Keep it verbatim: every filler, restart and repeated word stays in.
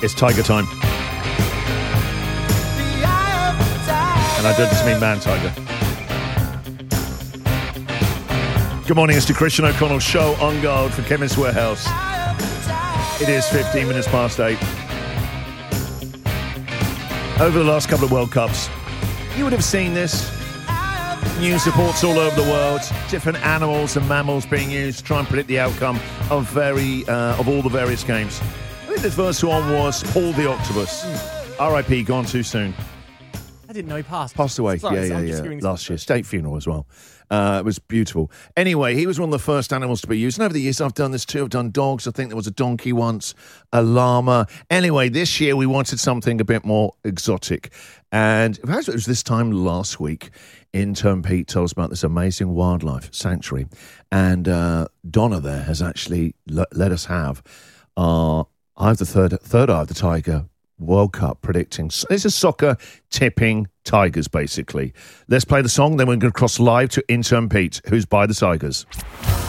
It's Tiger time. And I don't just mean man tiger. Good morning, it's the Christian O'Connell Show on Gold for Chemist Warehouse. It is fifteen minutes past eight. Over the last couple of World Cups, you would have seen this. News reports all over the world, different animals and mammals being used to try and predict the outcome of very uh, of all the various games. I think the first one was Paul the Octopus. Mm. R I P, gone too soon. I didn't know he passed. Passed away, Sorry, yeah, so yeah, yeah. Last year, state funeral as well. Uh, it was beautiful. Anyway, he was one of the first animals to be used. And over the years, I've done this too. I've done dogs. I think there was a donkey once, a llama. Anyway, this year we wanted something a bit more exotic. And it was this time last week, intern Pete told us about this amazing wildlife sanctuary. And uh, Donna there has actually l- let us have our Eye of the Third, third Eye of the Tiger World Cup predicting. This is soccer tipping Tigers, basically. Let's play the song, then we're going to cross live to intern Pete, who's by the Tigers.